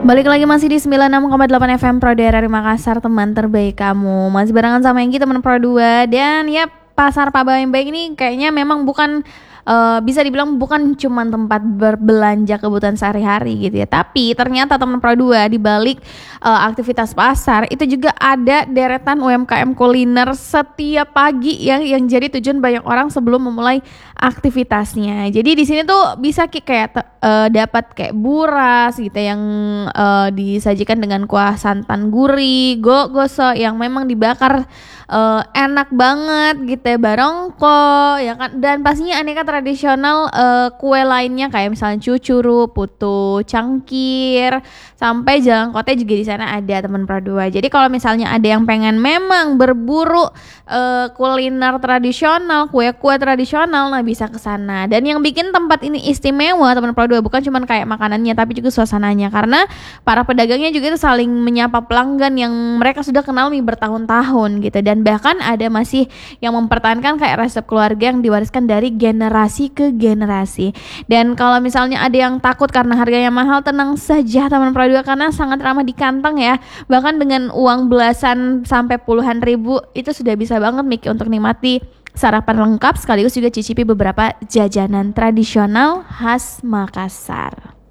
Balik lagi masih di 96,8 FM Pro Daerah Makassar, teman terbaik kamu. Masih barengan sama Enggi, teman Pro 2. Dan ya, pasar Palembang ini kayaknya memang bukan bisa dibilang bukan cuma tempat berbelanja kebutuhan sehari-hari gitu ya. Tapi ternyata teman Pro 2 di balik aktivitas pasar itu juga ada deretan UMKM kuliner setiap pagi yang jadi tujuan banyak orang sebelum memulai aktivitasnya. Jadi di sini tuh bisa dapat kayak buras gitu yang disajikan dengan kuah santan gurih, gosok yang memang dibakar enak banget gitu ya, barongko ya kan, dan pastinya aneka tradisional kue lainnya kayak misalnya cucuru, putu, cangkir, sampai jalan kote juga di sana ada, teman Pro 2. Jadi kalau misalnya ada yang pengen memang berburu kuliner tradisional, kue-kue tradisional, nah bisa ke sana. Dan yang bikin tempat ini istimewa, teman Pro 2, bukan cuma kayak makanannya tapi juga suasananya, karena para pedagangnya juga itu saling menyapa pelanggan yang mereka sudah kenal nih bertahun-tahun gitu. Dan bahkan ada masih yang mempertahankan kayak resep keluarga yang diwariskan dari generasi ke generasi. Dan kalau misalnya ada yang takut karena harganya mahal, tenang saja teman Pro 2, karena sangat ramah di kantong ya. Bahkan dengan uang belasan sampai puluhan ribu itu sudah bisa banget Miki untuk nikmati sarapan lengkap sekaligus juga cicipi beberapa jajanan tradisional khas Makassar.